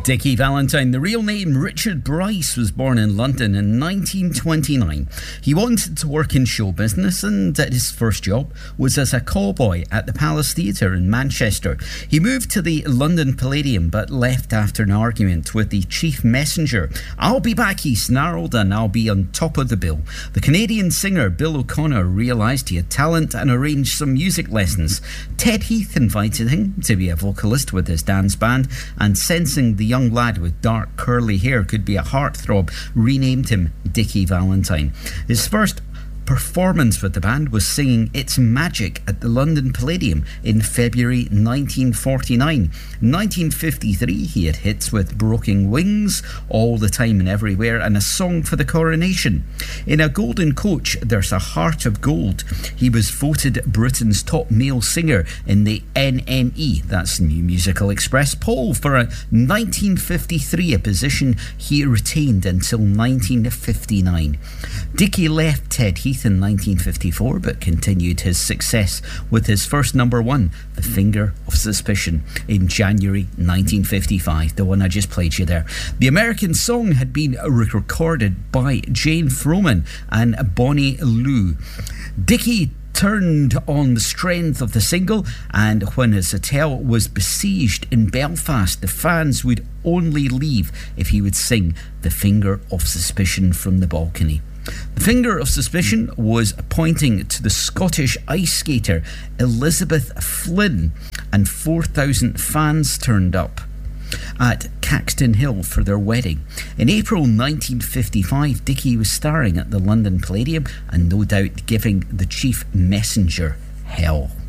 Dickie Valentine, the real name Richard Bryce, was born in London in 1929. He wanted to work in show business, and his first job was as a callboy at the Palace Theatre in Manchester. He moved to the London Palladium but left after an argument with the chief messenger. "I'll be back," he snarled, "and I'll be on top of the bill." The Canadian singer Bill O'Connor realised he had talent and arranged some music lessons. Ted Heath invited him to be a vocalist with his dance band, and sensing the young lad with dark curly hair could be a heartthrob, renamed him Dickie Valentine. His first performance with the band was singing It's Magic at the London Palladium in February 1949. In 1953 he had hits with Broken Wings, All the Time and Everywhere, and A Song for the Coronation. In A Golden Coach, There's a Heart of Gold. He was voted Britain's top male singer in the NME, that's New Musical Express, poll for a 1953, a position he retained until 1959. Dickie left Ted Heath in 1954 but continued his success with his first number one, The Finger of Suspicion, in January 1955, the one I just played you there. The American song had been recorded by Jane Froman and Bonnie Lou. Dickie turned on the strength of the single, and when his hotel was besieged in Belfast, the fans would only leave if he would sing The Finger of Suspicion from the balcony. The Finger of Suspicion was pointing to the Scottish ice skater Elizabeth Flynn, and 4,000 fans turned up at Caxton Hill for their wedding. In April 1955, Dickie was starring at the London Palladium and no doubt giving the chief messenger hell.